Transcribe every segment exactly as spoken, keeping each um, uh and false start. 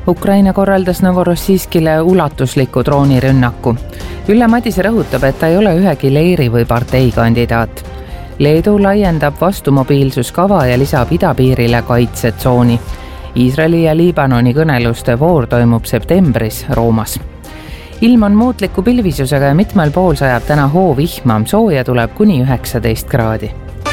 Ukraina korraldas Novorossijskile ulatusliku droonirünnaku. Ülle Madise rõhutab, et ta ei ole ühegi leeri või partei kandidaat. Leedu laiendab vastumobiilsuskava ja lisab idapiirile kaitsetsooni. Iisraeli ja Liibanoni kõneluste voor toimub septembris Roomas. Ilm on muutliku pilvisusega ja mitmel pool sajab täna hoovihma, sooja tuleb kuni üheksateist kraadi.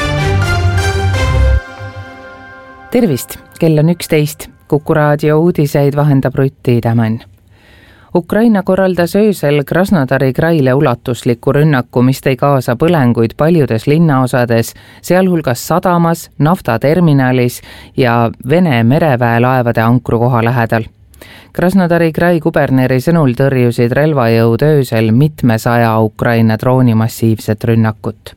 Tervist, kell on üksteist. Kuku raadio uudiseid vahendab Rutti Tämann. Ukraina korraldas öösel Krasnodari kraile ulatusliku rünnaku, mis tõi kaasa põlenguid paljudes linnaosades, sealhulgas sadamas, naftaterminalis ja Vene mereväelaevade ankrukoha lähedal. Krasnodari krai kuberneri sõnul tõrjusid relvajõud öösel mitmesaja Ukraina drooni massiivset rünnakut.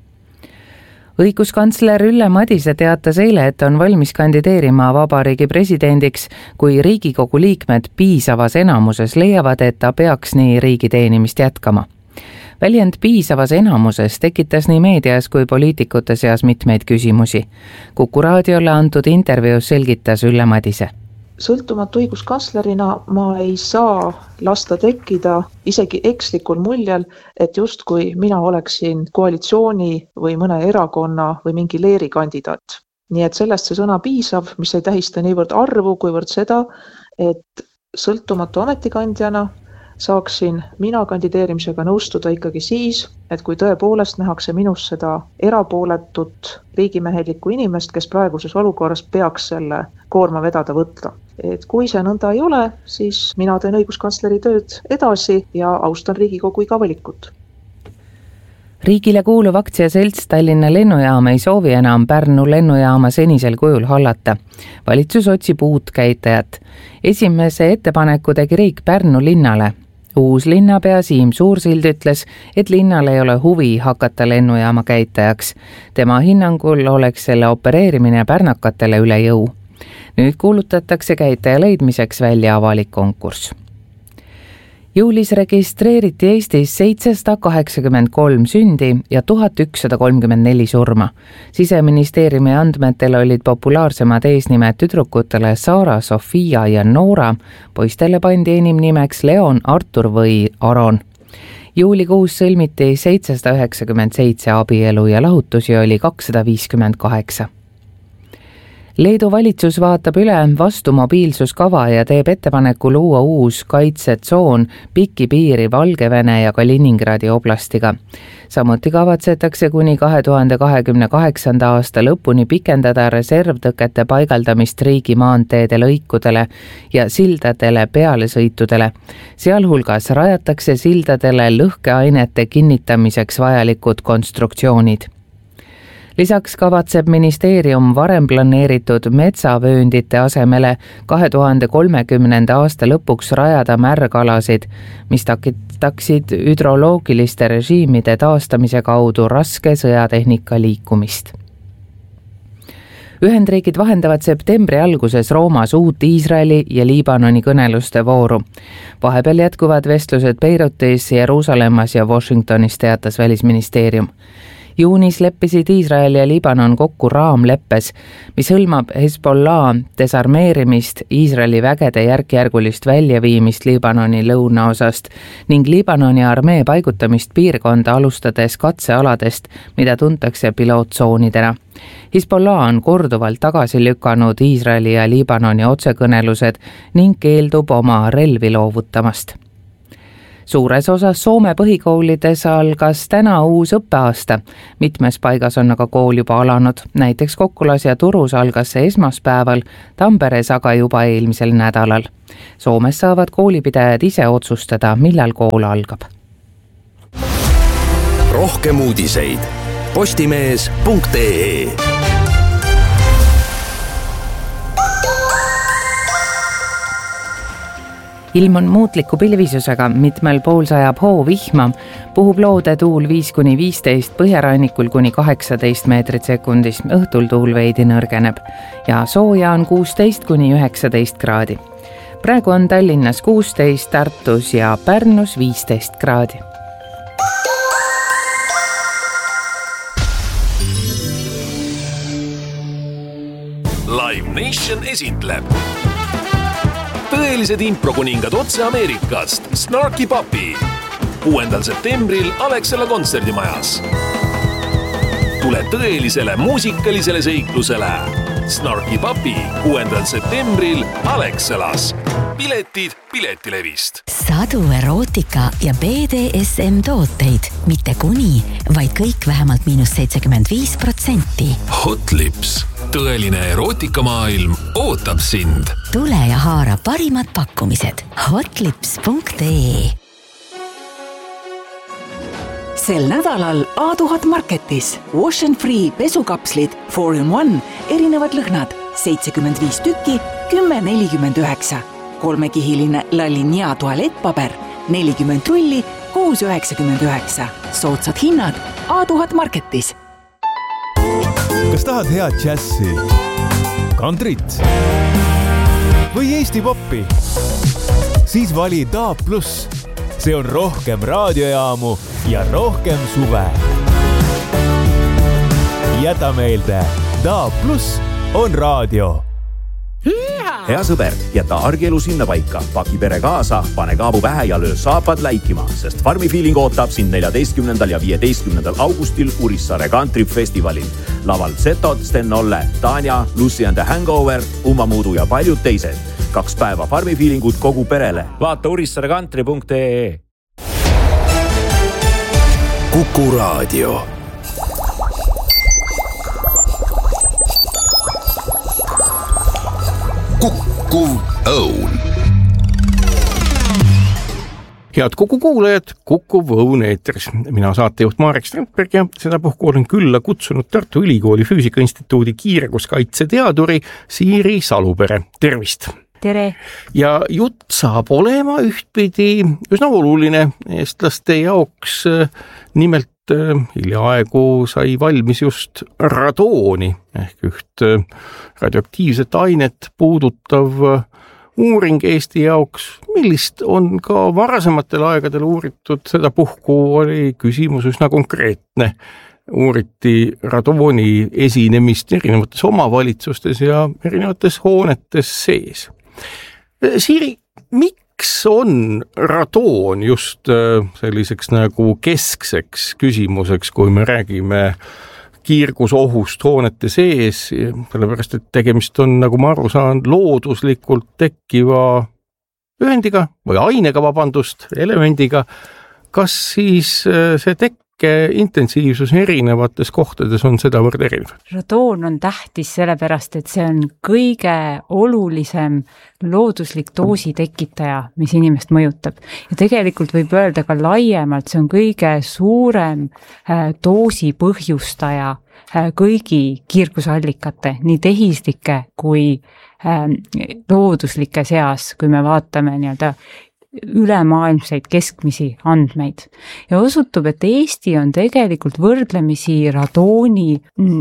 Õiguskantsler Ülle Madise teatas eile, et on valmis kandideerima vabariigi presidendiks, kui Riigikogu liikmed piisavas enamuses leiavad, et ta peaks nii riigi teenimist jätkama. Väljend piisavas enamuses tekitas nii meedias kui poliitikute seas mitmeid küsimusi. Kuku raadiole antud intervjuus selgitas Ülle Madise. Sõltumatu õiguskantslerina ma ei saa lasta tekkida isegi ekslikul muljel, et justkui mina oleksin koalitsiooni või mõne erakonna või mingi leeri kandidaat. Nii et sellest see sõna piisav, mis ei tähista niivõrd arvu, kuivõrd seda, et sõltumatu ametikandjana saaksin mina kandideerimisega nõustuda ikkagi siis, et kui tõepoolest nähakse minus seda erapooletut riigimehelikku inimest, kes praeguses olukorras peaks selle koorma vedada võtta. Et kui see nõnda ei ole, siis mina teen õiguskantsleri tööd edasi ja austan Riigikogu iga valikut. Riigile kuuluv aktsiaselts Tallinna lennujaam ei soovi enam Pärnu lennujaama senisel kujul hallata. Valitsus otsib uut käitajat. Esimese ettepaneku tegi riik Pärnu linnale. Uus linnapea Siim Suursild ütles, et linnal ei ole huvi hakata lennujaama käitajaks. Tema hinnangul oleks selle opereerimine pärnakatele üle jõu. Nüüd kuulutatakse käitaja leidmiseks välja avalik konkurss. Juulis registreeriti Eestis seitsesada kaheksakümmend kolm sündi ja tuhat ükssada kolmkümmend neli surma. Siseministeeriumi andmetel olid populaarsemad eesnimed tüdrukutele Saara, Sofia ja Noora, poistele pandi enim nimeks Leon, Artur või Aron. Juulikuus sõlmiti seitsesada üheksakümmend seitse abielu ja lahutusi oli kakssada viiskümmend kaheksa. Leedu valitsus vaatab üle vastumobiilsuskava ja teeb ettepaneku luua uus kaitsetsoon pikki piiri Valgevene ja Kaliningradi oblastiga. Samuti kavatsetakse kuni kahe tuhande kahekümne kaheksanda aasta lõpuni pikendada reservtõkete paigaldamist riigi maanteede lõikudele ja sildadele pealesõitudele. Sealhulgas rajatakse sildadele lõhkeainete kinnitamiseks vajalikud konstruktsioonid. Lisaks kavatseb ministeerium varem planeeritud metsavööndite asemele kahe tuhande kolmekümnenda aasta lõpuks rajada märgalasid, mis takistaksid hüdroloogiliste režiimide taastamise kaudu raske sõjatehnika liikumist. Ühendriigid vahendavad septembri alguses Roomas uut Iisraeli ja Liibanoni kõneluste vooru. Vahepeal jätkuvad vestlused Beirutis, Jeruusalemmas ja Washingtonis, teatas välisministeerium. Juunis leppisid Iisrael ja Liibanon kokku raamleppes, mis hõlmab Hezbollah desarmeerimist, Iisraeli vägede järkjärgulist väljaviimist Liibanoni lõunaosast ning Liibanoni armee paigutamist piirkonda alustades katsealadest, mida tuntakse pilootsoonidena. Hezbollah on korduvalt tagasi lükanud Iisraeli ja Liibanoni otsekõnelused ning keeldub oma relvi loovutamast. Suures osas Soome põhikoolides algas täna uus õppeaasta. Mitmes paigas on aga kool juba alanud. Näiteks Kokkolas ja Turus algas see esmaspäeval, Tamperes aga juba eelmisel nädalal. Soomes saavad koolipidajad ise otsustada, millal kool algab. Rohkem uudiseid postimees punkt ee. Ilm on muutliku pilvisusega, mitmel pool sajab hoovihma, puhub loode tuul viis kuni viisteist, põhjarannikul kuni kaheksateist meetrit sekundis, õhtul tuul veidi nõrgeneb ja sooja on kuusteist kuni üheksateist kraadi. Praegu on Tallinnas kuusteist, Tartus ja Pärnus viisteist kraadi. Live Nation esitleb tõelised improkuningad otse Ameerikast, Snarky Puppy. kuuendal septembril Alexela kontserdimajas. Tule tõelisele muusikalisele seiklusele. Snarky Puppy kuuendal septembril Alexelas. Piletid Piletilevist. Sadu erootika ja B D S M tooteid, mitte kuni, vaid kõik vähemalt miinus seitsekümmend viis protsenti. Hot Lips. Tõeline erootikamaailm ootab sind. Tule ja haara parimad pakkumised hotlips punkt ee. Sel nädalal A tuhat Marketis Wash and Free pesukapslid four in one erinevad lõhnad seitsekümmend viis tükki, kümme nelikümmend üheksa. Kolmekihiline Lalinia tualettpaber nelikümmend rulli, kuus üheksakümmend üheksa. Soodsad hinnad A tuhat Marketis. Kas tahad head džässi, kantrit või Eesti poppi? Siis vali D A B plus. See on rohkem raadiojaamu ja rohkem suve. Jäta meelde, D A B plus on raadio. Hea sõber, jäta argielu sinna paika, paki pere kaasa, pane kaabu pähe ja löö saapad läikima, sest Farmi Feeling ootab sind neljateistkümnendal ja viieteistkümnendal augustil Urissaare Country Festivalil. Laval Zetod, Sten Olle, Tanja, Lucy and the Hangover, Uma Muudu ja paljud teised. Kaks päeva Farmi Feelingut kogu perele. Vaata urissaare country punkt ee. Kuku Raadio. Kuku Õun. Head Kuku kuulajad, Kuku Õun eetris. Mina saatejuht Marek Strandberg ja seda puhku olen külla kutsunud Tartu Ülikooli Füüsikainstituudi kiirguskaitseteaduri Siiri Salupere. Tervist! Tere! Ja jutt saab olema ühtpidi üsna oluline eestlaste jaoks. Nimelt hiljaaegu sai valmis just radooni ehk üht radioaktiivset ainet puudutav uuring Eesti jaoks, millist on ka varasematel aegadel uuritud. Seda puhku oli küsimus üsna konkreetne. Uuriti radooni esinemist erinevates omavalitsustes ja erinevates hoonetes sees. Siiri, miks on radoon just selliseks nagu keskseks küsimuseks, kui me räägime kiirgusohust hoonete sees, sellepärast et tegemist on, nagu ma aru saan, looduslikult tekkiva ühendiga või ainega, vabandust, elemendiga. Kas siis see tekke intensiivsus erinevates kohtades on sedavõrd erinev? Radoon on tähtis sellepärast, et see on kõige olulisem looduslik doosi tekitaja, mis inimest mõjutab. Ja tegelikult võib öelda ka laiemalt, see on kõige suurem doosi põhjustaja kõigi kiirgusallikate, nii tehislike kui looduslike seas, kui me vaatame nii-öelda ülemaailmseid keskmisi andmeid. Ja osutub, et Eesti on tegelikult võrdlemisi radooni,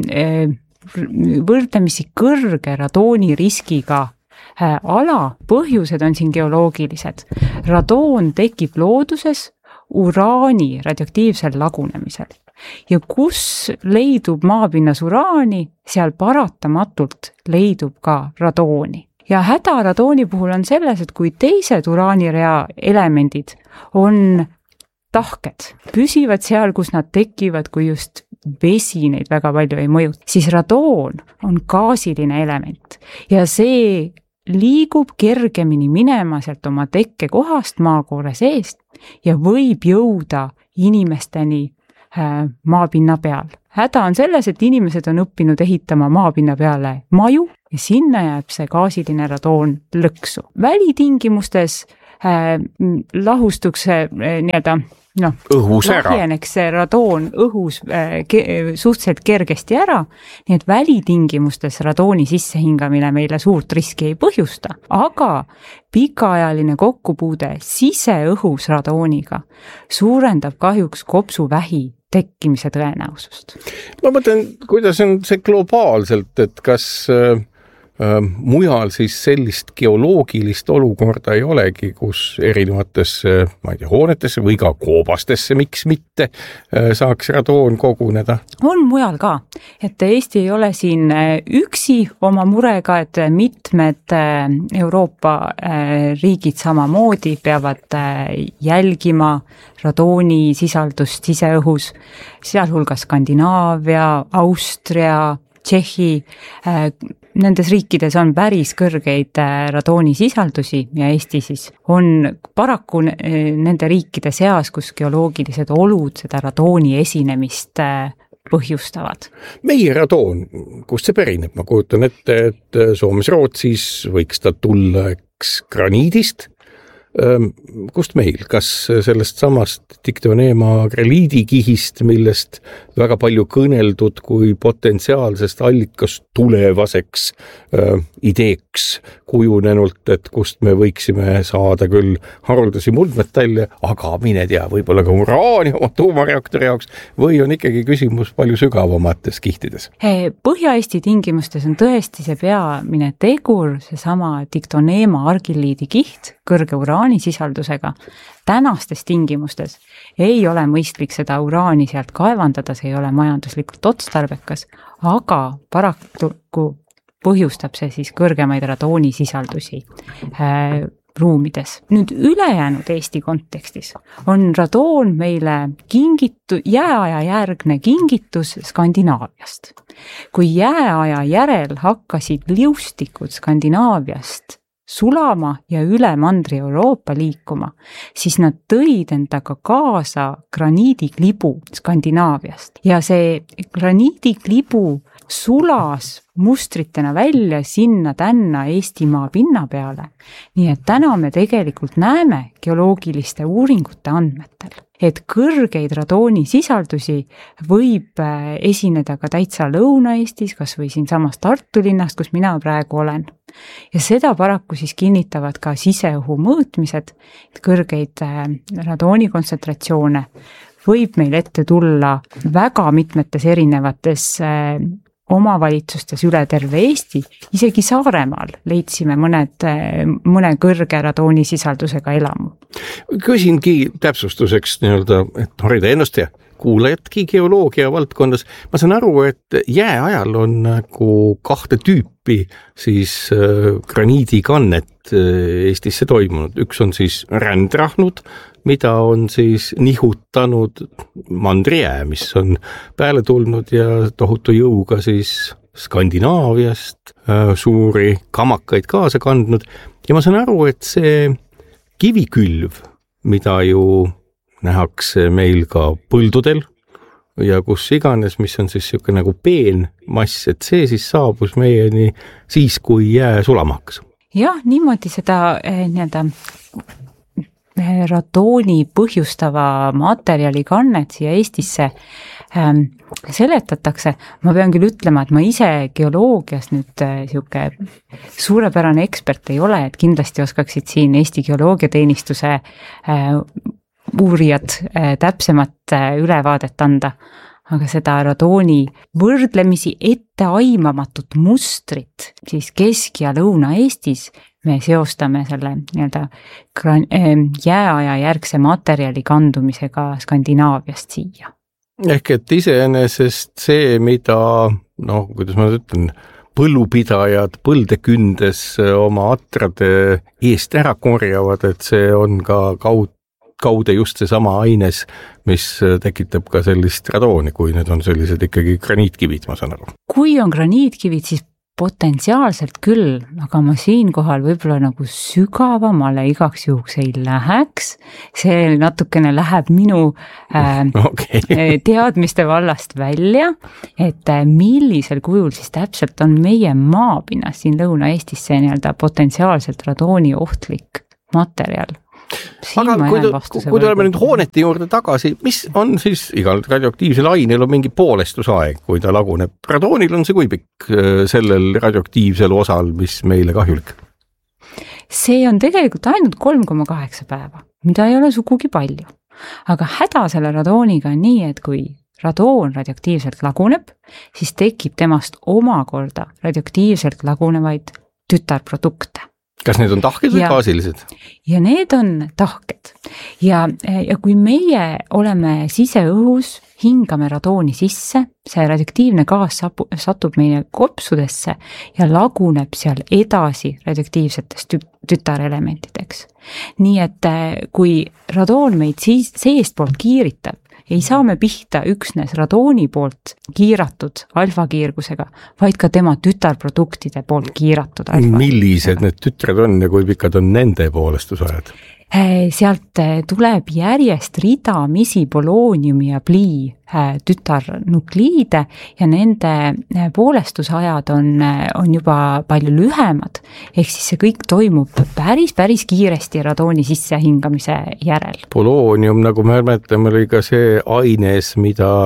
võrdlemisi kõrge radooni riskiga ala. Põhjused on siin geoloogilised. Radoon tekib looduses uraani radioaktiivsel lagunemisel. Ja kus leidub maapinnas uraani, seal paratamatult leidub ka radooni. Ja häda radooni puhul on selles, et kui teised uraanirea elemendid on tahked, püsivad seal, kus nad tekivad, kui just vesi neid väga palju ei mõjuta, siis radoon on gaasiline element ja see liigub kergemini minema sealt oma tekkekohast maakoore seest ja võib jõuda inimesteni maapinna peal. Häda on selles, et inimesed on õppinud ehitama maapinna peale maju ja sinna jääb see gaasiline radoon lõksu. Välitingimustes äh, lahustuks see äh, nii-öelda noh, lahjeneks see radoon õhus äh, ke- suhteliselt kergesti ära, nii et välitingimustes radooni sissehingamine meile suurt riski ei põhjusta, aga pikaajaline kokkupuude siseõhus radooniga suurendab kahjuks kopsuvähi tekkimise tõenäosust. Ma mõtlen, kuidas on see globaalselt, et kas mujal siis sellist geoloogilist olukorda ei olegi, kus erinevatesse, ma ei tea, hoonetesse või ka koobastesse, miks mitte, saaks radoon koguneda? On mujal ka, et Eesti ei ole siin üksi oma murega, et mitmed Euroopa riigid samamoodi peavad jälgima radooni sisaldust siseõhus, sealhulgas Skandinaavia, Austria, Tšehhi, nendes riikides on päris kõrgeid radooni sisaldusi ja Eesti siis on paraku nende riikide seas, kus geoloogilised olud seda radooni esinemist põhjustavad. Meie radoon, kust see pärineb? Ma kujutan ette, et Soomes, Rootsis võiks ta tulla eks graniidist. Kust meil? Kas sellest samast Dictyonema greliidikihist, millest väga palju kõneldud kui potentsiaalsest allikast tulevaseks äh, ideeks kujunenult, et kust me võiksime saada küll haruldasi muldmetalle, aga mine tea, võib-olla ka uraani oma tuumareaktori jaoks, või on ikkagi küsimus palju sügavamates kihtides? Põhja-Eesti tingimustes on tõesti see peamine tegur, see sama Dictyonema argilliidi kiht, kõrge uraani sisaldusega. Tänastes tingimustes ei ole mõistlik seda uraani sealt kaevandada, see ei ole majanduslikult otstarbekas, aga paraku põhjustab see siis kõrgemaid radooni sisaldusi äh, ruumides. Nüüd ülejäänud Eesti kontekstis on radoon meile kingitu, jääaja järgne kingitus Skandinaaviast. Kui jääaja järel hakkasid liustikud Skandinaaviast sulama ja üle Mandri-Euroopa liikuma, siis nad tõid endaga kaasa graniidiklibu Skandinaaviast ja see graniidiklibu sulas mustritena välja sinna tänna Eestimaa pinna peale. Nii et täna me tegelikult näeme geoloogiliste uuringute andmetel, et kõrgeid radooni sisaldusi võib esineda ka täitsa Lõuna-Eestis, kas või siin samas Tartu linnast, kus mina praegu olen. Ja seda paraku siis kinnitavad ka siseõhu mõõtmised, et kõrgeid radooni kontsentratsioone võib meil ette tulla väga mitmetes erinevates omavalitsustes üle terve Eesti, isegi Saaremaal leidsime mõned, mõne kõrge radooni sisaldusega elamu. Küsingi täpsustuseks nii-öelda, et harida ennast ja kuulajatki geoloogia valdkondas. Ma saan aru, et jääajal on nagu kahte tüüpi siis äh, graniidikannet äh, Eestisse toimunud. Üks on siis rändrahnud, mida on siis nihutanud mandrijää, mis on pääle tulnud ja tohutu jõuga siis Skandinaaviast äh, suuri kamakaid kaasa kandnud. Ja ma saan aru, et see kivikülv, mida ju nähakse meil ka põldudel ja kus iganes, mis on siis siuke nagu peen mass, et see siis saabus meieni siis, kui jää sulama hakkas. Jah, niimoodi seda eh, nii-öelda radooni põhjustava materjali kannet siia Eestisse ähm, seletatakse. Ma pean küll ütlema, et ma ise geoloogias nüüd äh, siuke suurepärane ekspert ei ole, et kindlasti oskaksid siin Eesti geoloogiateenistuse äh, uurijad äh, täpsemat äh, ülevaadet anda, aga seda radooni võrdlemisi etteaimamatut mustrit siis Kesk- ja Lõuna-Eestis me seostame selle nii-öelda jääaja järgse materjali kandumisega Skandinaaviast siia. Ehk et iseenesest see, mida, noh, kuidas ma ütlen, põllupidajad põlde kündes oma atrade eest ära korjavad, et see on ka kaud, kaude just see sama aines, mis tekitab ka sellist radooni, kui need on sellised ikkagi graniitkivid, ma saan aru. Kui on graniitkivid, siis potentsiaalselt küll, aga ma siinkohal võib-olla nagu sügavamale igaks juhuks ei läheks. See natukene läheb minu äh, okay. teadmiste vallast välja, et äh, millisel kujul siis täpselt on meie maapinnas siin Lõuna-Eestis see nii-öelda potentsiaalselt radooni ohtlik materjal. Siin aga kui, kui tuleme nüüd hoonete juurde tagasi, mis on siis igal radioaktiivsel ainel on mingi poolestusaeg, kui ta laguneb? Radoonil on see kui pikk sellel radioaktiivsel osal, mis meile kahjulik? See on tegelikult ainult kolm koma kaheksa päeva, mida ei ole sugugi palju. Aga häda selle radooniga on nii, et kui radoon radioaktiivselt laguneb, siis tekib temast omakorda radioaktiivselt lagunevaid tütarprodukte. Kas need on tahked või ja, gaasilised? Ja need on tahked. Ja, ja kui meie oleme siseõhus, hingame radooni sisse, see radioaktiivne gaas satub meie kopsudesse ja laguneb seal edasi radioaktiivsetest tütarelementideks. Nii et kui radoon meid siis seest poolt kiiritab, ei saa me pihta üksnes radooni poolt kiiratud alfakiirgusega, vaid ka tema tütarproduktide poolt kiiratud alfakiirgusega. Millised need tütred on ja kui pikad on nende poolestusajad? Sealt tuleb järjest ridamisi polooniumi ja plii tütarnukliide ja nende poolestusajad on, on juba palju lühemad, ehk siis see kõik toimub päris, päris kiiresti radooni sissehingamise järel. Poloonium, nagu me mäletame, oli ka see aines, mida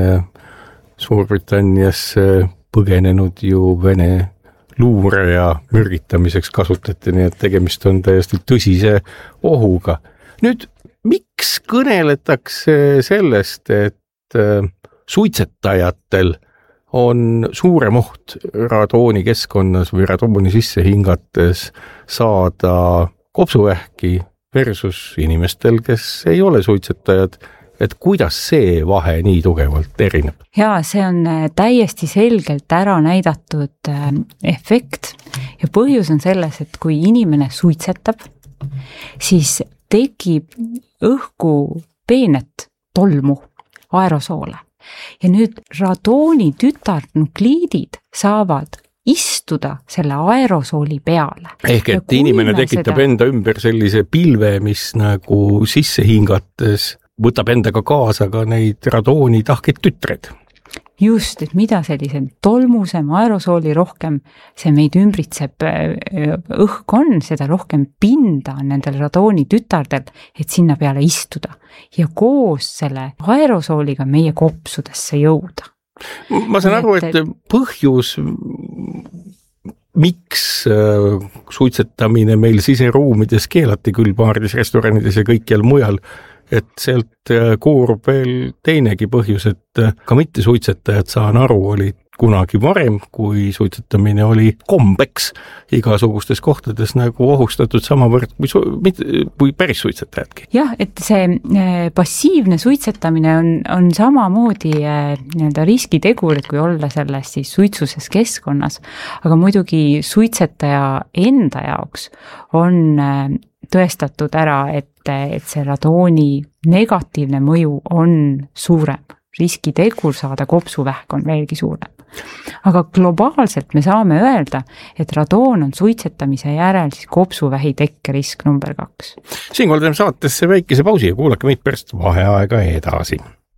Suurbritannias põgenenud ju Vene luure ja mürgitamiseks kasutati, nii et tegemist on täiesti tõsise ohuga. Nüüd, miks kõneletakse sellest, et suitsetajatel on suurem oht radooni keskkonnas või radooni sisse hingates saada kopsuvähki versus inimestel, kes ei ole suitsetajad, et kuidas see vahe nii tugevalt erineb? Jaa, see on täiesti selgelt ära näidatud efekt ja põhjus on selles, et kui inimene suitsetab, siis tekib õhku peenet tolmu, aerosoole. Ja nüüd radooni tütarnukliidid saavad istuda selle aerosooli peale. Ehk et inimene tekitab seda... enda ümber sellise pilve, mis nagu sisse hingates võtab endaga kaasa ka neid radooni tahkeid tütred. Just, et mida sellisem tolmusem aerosooli rohkem see meid ümbritseb õhk on, seda rohkem pinda on nendel radooni tütardel, et sinna peale istuda ja koos selle aerosooliga meie kopsudesse jõuda. Ma saan aru, et põhjus, miks suitsetamine meil siseruumides keelati küll baarides, restoranides ja kõikjal mujal, et sealt koorub veel teinegi põhjus, et ka mitte suitsetajad, saan aru, oli kunagi varem, kui suitsetamine oli kombeks igasugustes kohtades nagu ohustatud samavõrd kui, su, kui päris suitsetajadki. Jah, et see passiivne suitsetamine on, on samamoodi nii-öelda riskitegur, et kui olla selles siis suitsuses keskkonnas, aga muidugi suitsetaja enda jaoks on tõestatud ära, et, et see radooni negatiivne mõju on suurem. Riskitegur saada kopsuvähk on veelgi suurem. Aga globaalselt me saame öelda, et radoon on suitsetamise järel siis kopsuvähi tekkerisk number kaks. Siinkohal teeme saatesse väikese pausi ja kuulake meid pärast vaheaega edasi.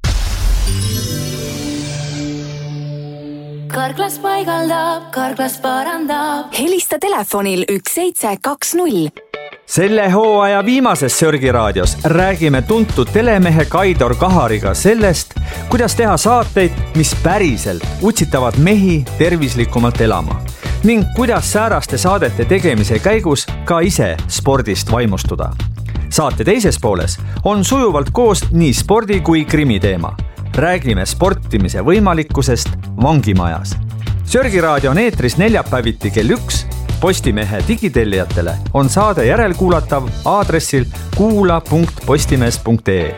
Karklas paigaldab, Karklas parandab. Helista telefonil üks seitse kaks null. Selle hooaja viimases Sörgi raadios räägime tuntud telemehe Kaidor Kahariga sellest, kuidas teha saateid, mis päriselt utsitavad mehi tervislikumalt elama ning kuidas sääraste saadete tegemise käigus ka ise spordist vaimustuda. Saate teises pooles on sujuvalt koos nii spordi kui krimi teema. Räägime sportimise võimalikkusest vangimajas. Sörgi raadio on eetris neljapäeviti kell üks. Postimehe digitellijatele on saade järelkuulatav aadressil kuula punkt postimees punkt ee.